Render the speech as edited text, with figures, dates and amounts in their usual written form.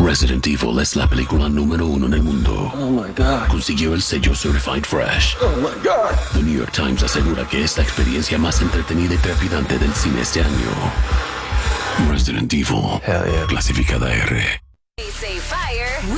Resident Evil es la película número 1 en el mundo. Oh my God. Consiguió el sello Certified Fresh. Oh my God. The New York Times asegura que es la experiencia más entretenida y trepidante del cine este año. Resident Evil. Hell yeah. Clasificada R.